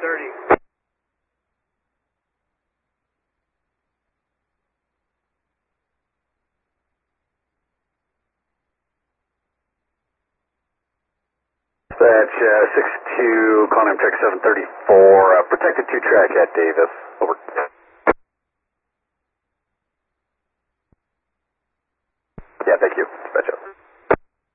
730. Dispatch 6-2, calling track 734, protected 2 track at Davis. Over. Yeah, thank you. Dispatch out.